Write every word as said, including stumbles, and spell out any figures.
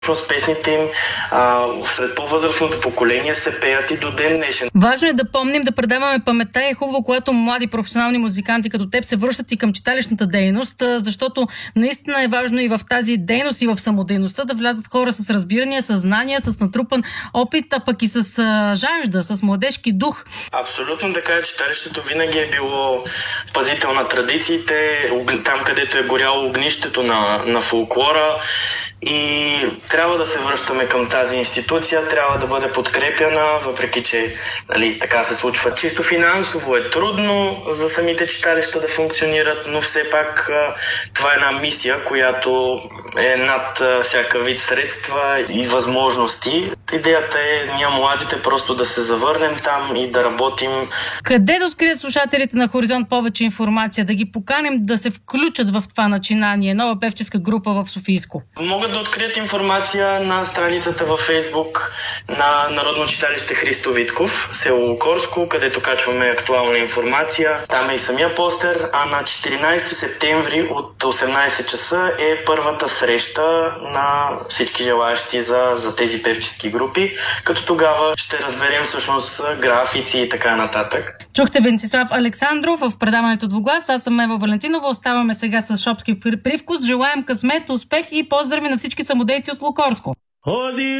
С песните им а, сред по-възрастното поколение се пеят и до ден днешен. Важно е да помним, да предаваме паметта. Е хубаво, когато млади професионални музиканти като теб се връщат и към читалищната дейност, защото наистина е важно и в тази дейност, и в самодейността да влязат хора с разбирания, с знания, с натрупан опит, а пък и с а, жажда, с младежки дух. Абсолютно така е. Читалището винаги е било пазител на традициите, там където е горяло огнището на, на фолклора. И трябва да се връщаме към тази институция, трябва да бъде подкрепяна, въпреки че нали, така се случва. Чисто финансово е трудно за самите читалища да функционират, но все пак това е една мисия, която е над всяка вид средства и възможности. Идеята е ние младите просто да се завърнем там и да работим. Къде да открият слушателите на Хоризонт повече информация, да ги поканим да се включат в това начинание, нова певческа група в Софийско? Могат да открият информация на страницата във Фейсбук на Народно читалище Христо Витков, село Лукорско, където качваме актуална информация. Там е и самия постер, а на четиринайсети септември от осемнайсет часа е първата среща на всички желаящи за, за тези певчески групи, като тогава ще разберем всъщност графици и така нататък. Чухте Венцислав Александров в предаването Двуглас. Аз съм Ева Валентинова. Оставаме сега с шопски привкус. Желаем късмет, успех и поздрави на всички самодейци от Лукорско.